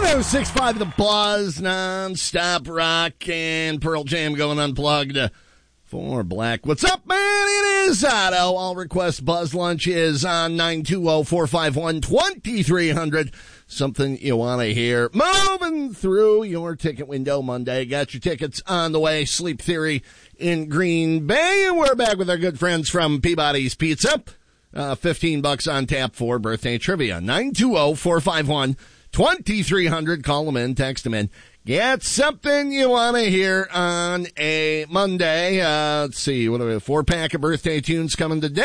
106.5 The Buzz, non-stop rock, and Pearl Jam going unplugged for Black. What's up, man? It is Otto. All request Buzz Lunch is on 920-451-2300. Something you want to hear. Moving through your ticket window Monday. Got your tickets on the way. Sleep Theory in Green Bay. And we're back with our good friends from Peabody's Pizza. $15 on tap for birthday trivia. 920-451-2300. Call them in, text them in. Get something you want to hear on a Monday. Let's see, what are we, 4-pack of birthday tunes coming today.